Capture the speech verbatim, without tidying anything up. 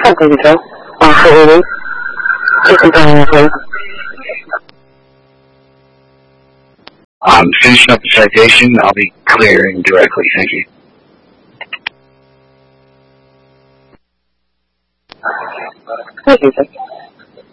Thank you, sir. Uh, Just confirm, please. I'm finishing up the citation. I'll be clearing directly. Thank you. Thank you, sir.